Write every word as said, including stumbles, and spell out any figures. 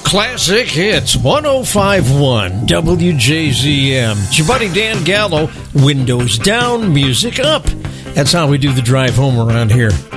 Classic Hits, one oh five point one W J Z M. It's your buddy Dan Gallo, windows down, music up. That's how we do the drive home around here.